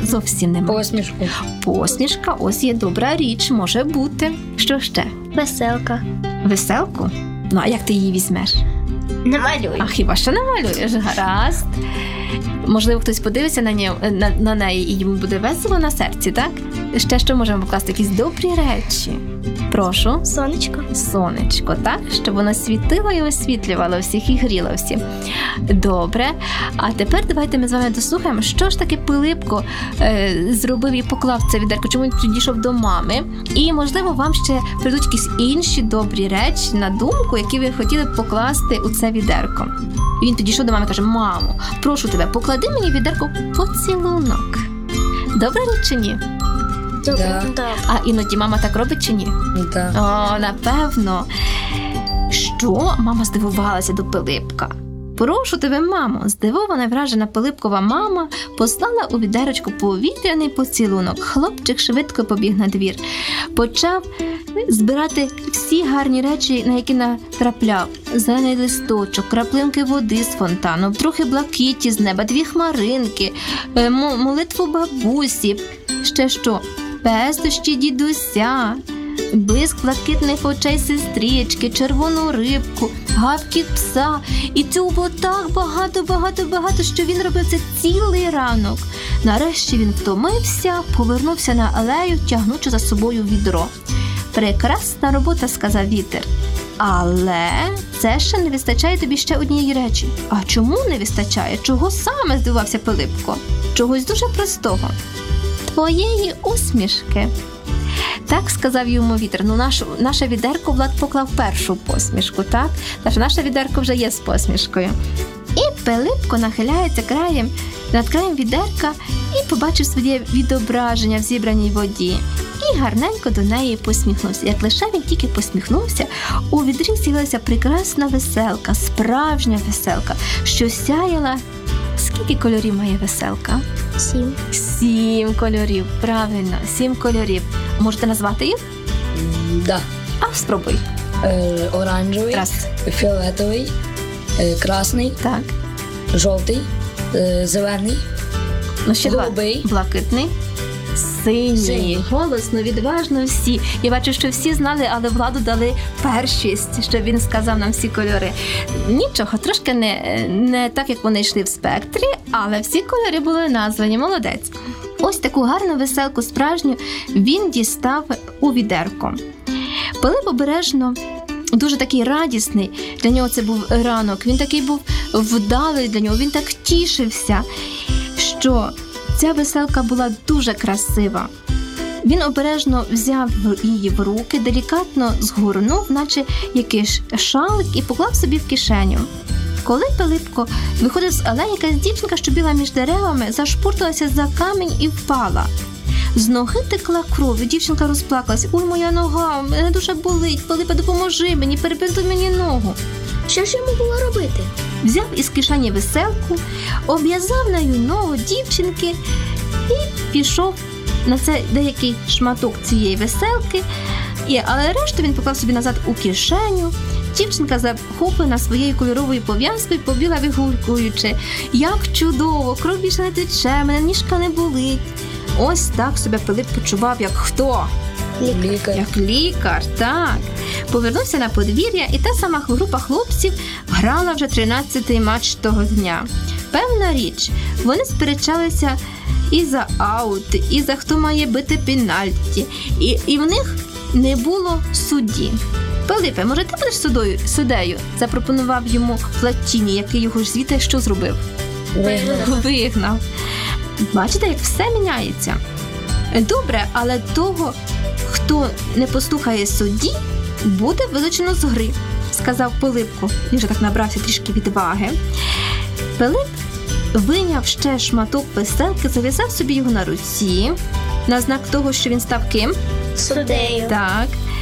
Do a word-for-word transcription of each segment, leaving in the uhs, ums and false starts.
зовсім немає. Посмішку. Посмішка, ось є добра річ, може бути. Що ще? Веселка. Веселку? Ну, а як ти її візьмеш? Намалюй. А хіба що намалюєш? Гаразд. Можливо, хтось подивиться на, нє, на, на неї і йому буде весело на серці, так? Ще що можемо покласти? Якісь добрі речі. Прошу. Сонечко. Сонечко, так? Щоб воно світило і освітлювало всіх і гріло всіх. Добре. А тепер давайте ми з вами дослухаємо, що ж таки Пилипко е, зробив і поклав це відерко, чому він підійшов до мами. І, можливо, вам ще прийдуть якісь інші добрі речі на думку, які ви хотіли б покласти у це відерко. І він підійшов до мами і каже: мамо, прошу тебе, поклади мені відерко поцілунок. Добре річ чи ні? Да. Да. А іноді мама так робить чи ні? Да. О, напевно. Що? Мама здивувалася до Пилипка. Прошу тебе, мамо, здивована і вражена Пилипкова мама послала у відерочку повітряний поцілунок. Хлопчик швидко побіг на двір. Почав збирати всі гарні речі, на які натрапляв. Зелений листочок, краплинки води з фонтану, трохи блакиті з неба, дві хмаринки, молитву бабусі. Ще що? Пестощі дідуся, блиск блакитних очей сестрички, червону рибку, гавкіт пса. І цього було так багато, багато, багато, що він робив це цілий ранок. Нарешті він втомився, повернувся на алею, тягнучи за собою відро. Прекрасна робота, сказав вітер. Але це ще не вистачає тобі ще однієї речі. А чому не вистачає? Чого саме, здивувався Пилипко? Чогось дуже простого. Твоєї усмішки. Так сказав йому вітер. Ну, наш, наше відерко Влад поклав першу посмішку, так? Тож наше відерко вже є з посмішкою. І Пилипко нахиляється краєм, над краєм відерка і побачив своє відображення в зібраній воді. І гарненько до неї посміхнувся. Як лише він тільки посміхнувся, у відрі з'явилася прекрасна веселка, справжня веселка, що сяяла. Скільки кольорів має веселка? Сім. Сім кольорів, правильно, сім кольорів. Можете назвати їх? Да. А, спробуй. Е, оранжевий, Раз. фіолетовий, е, красний, Так. жовтий, е, зелений, Ну, ще два. голубий. Блакитний. Синій. Синій. Голосно, відважно всі. Я бачу, що всі знали, але Владу дали першість, щоб він сказав нам всі кольори. Нічого, трошки не, не так, як вони йшли в спектрі, але всі кольори були названі. Молодець. Ось таку гарну веселку справжню він дістав у відерко. Пилип обережно, дуже такий радісний, для нього це був ранок, він такий був вдалий для нього, він так тішився, що ця веселка була дуже красива. Він обережно взяв її в руки, делікатно згорнув, наче якийсь шалик, і поклав собі в кишеню. Коли Пилипко виходив з алеї, якась дівчинка, що бігла між деревами, зашпурталася за камінь і впала. З ноги текла кров, і дівчинка розплакалась. «Ой, моя нога, мене дуже болить, Пилипе, допоможи мені, перебинтуй мені ногу». Що ж йому було робити? Взяв із кишені веселку, обв'язав нею ногу дівчинки і пішов на це деякий шматок цієї веселки, і, але решту він поклав собі назад у кишеню. Дівчинка, захоплена своєю кольоровою пов'язкою, побігла вигулькуючи. «Як чудово! Кров більше не тече, мене ніжка не болить». Ось так себе Пилип почував, як хто? Лікар. Як лікар, так. Повернувся на подвір'я, і та сама група хлопців грала вже тринадцятий матч того дня. Певна річ, вони сперечалися і за аут, і за хто має бити пенальті, і, і в них не було судді. «Пилипе, може ти будеш суддею?» суддею? Запропонував йому Платіні, який його ж звідти що зробив? Вигнав. Вигнав. Бачите, як все міняється. Добре, але того, хто не послухає судді, буде вилучено з гри, сказав Пилипко. Він вже так набрався трішки відваги. Пилип вийняв ще шматок веселки, зав'язав собі його на руці, на знак того, що він став ким? Суддею. Так.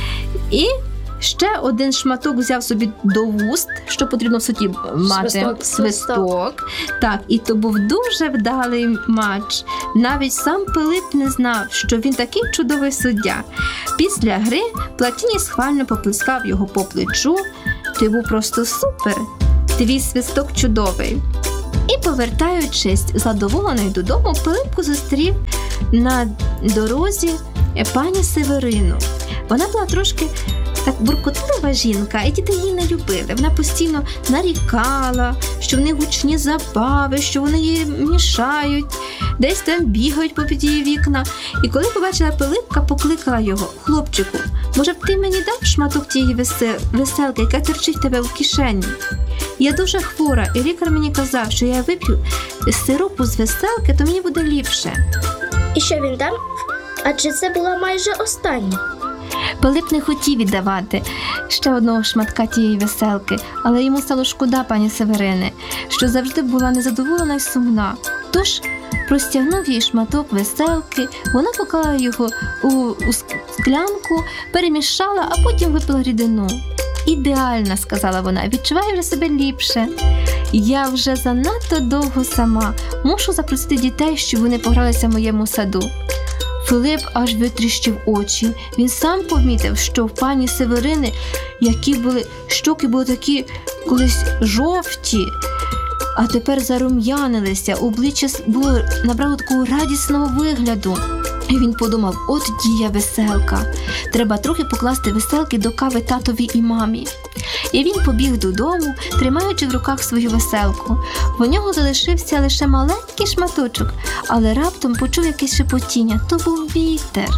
І ще один шматок взяв собі до вуст, що потрібно в суді мати. Свисток. Свисток. Так, і то був дуже вдалий матч. Навіть сам Пилип не знав, що він такий чудовий суддя. Після гри Платіній схвально поплескав його по плечу. «Ти був просто супер! Твій свисток чудовий!» І, повертаючись задоволений додому, Пилипко зустрів на дорозі пані Северину. Вона була трошки так буркотлива жінка, і діти її не любили. Вона постійно нарікала, що в них гучні забави, що вони їй мішають, десь там бігають попід її вікна. І коли побачила Пилипка, покликала його: хлопчику, може б ти мені дав шматок тієї весе- веселки, яка торчить в тебе в кишені? Я дуже хвора, і лікар мені казав, що я вип'ю сиропу з веселки, то мені буде ліпше. І що він дав? Адже це була майже остання. Пилип не хотів віддавати ще одного шматка тієї веселки, але йому стало шкода пані Северини, що завжди була незадоволена й сумна. Тож простягнув їй шматок веселки, вона поклала його у, у склянку, перемішала, а потім випила рідину. «Ідеально», – сказала вона, – «відчуваю вже себе ліпше. Я вже занадто довго сама, мушу запросити дітей, щоб вони погралися в моєму саду». Пилип аж витріщив очі. Він сам помітив, що в пані Северини, які були, щоки були такі колись жовті, а тепер зарум'янилися, обличчя було набрало такого радісного вигляду. І він подумав: от дія веселка. Треба трохи покласти веселки до кави татові і мамі. І він побіг додому, тримаючи в руках свою веселку. В нього залишився лише маленький шматочок, але раптом почув якесь шепотіння. То був вітер.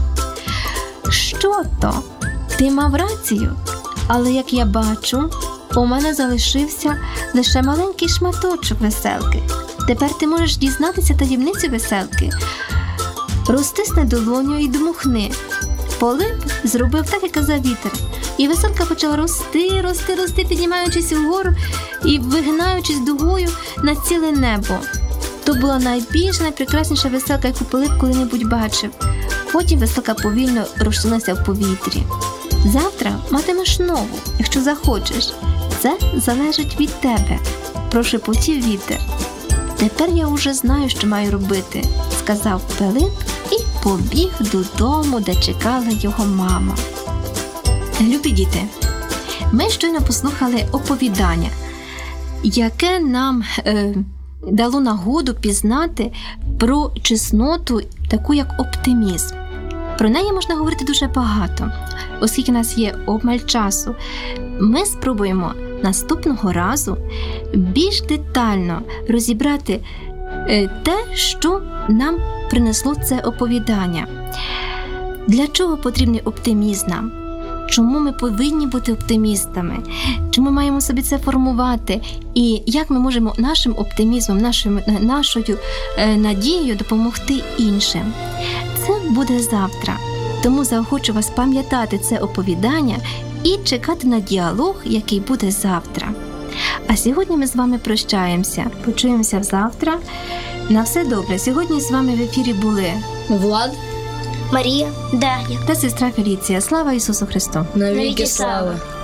«Що то? Ти мав рацію? Але, як я бачу, у мене залишився лише маленький шматочок веселки. Тепер ти можеш дізнатися таємницю веселки. Розтисни долоню і дмухни». Пилип зробив так, як казав вітер. І веселка почала рости, рости, рости, піднімаючись вгору і вигинаючись дугою на ціле небо. То була найбільша, найпрекрасніша веселка, яку Пилип коли-небудь бачив. Потім веселка повільно розчинилася в повітрі. «Завтра матимеш нову, якщо захочеш. Це залежить від тебе», – прошепотів вітер. «Тепер я уже знаю, що маю робити», – сказав Пилип і побіг додому, де чекала його мама. Любі діти, ми щойно послухали оповідання, яке нам е, дало нагоду пізнати про чесноту, таку як оптимізм. Про неї можна говорити дуже багато, оскільки у нас є обмаль часу. Ми спробуємо наступного разу більш детально розібрати е, те, що нам принесло це оповідання. Для чого потрібний оптимізм нам? Чому ми повинні бути оптимістами? Чому ми маємо собі це формувати? І як ми можемо нашим оптимізмом, нашою, нашою е, надією допомогти іншим? Це буде завтра. Тому заохочу вас пам'ятати це оповідання і чекати на діалог, який буде завтра. А сьогодні ми з вами прощаємося. Почуємося завтра. На все добре. Сьогодні з вами в ефірі були Влад, Марія, Дар'я. та сестра Феліція. Слава Ісусу Христу! навіки Навіки слава. слава.